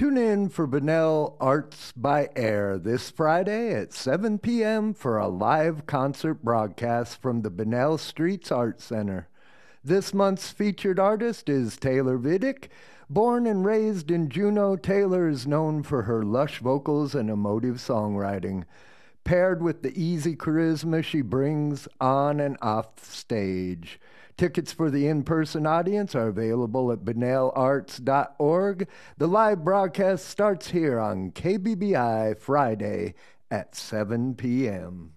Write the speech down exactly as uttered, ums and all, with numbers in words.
Tune in for Bunnell Arts by Air this Friday at seven p.m. for a live concert broadcast from the Bunnell Streets Art Center. This month's featured artist is Taylor Vidic. Born and raised in Juneau, Taylor is known for her lush vocals and emotive songwriting, paired with the easy charisma she brings on and off the stage. Tickets for the in-person audience are available at bunnell arts dot org. The live broadcast starts here on K B B I Friday at seven p.m.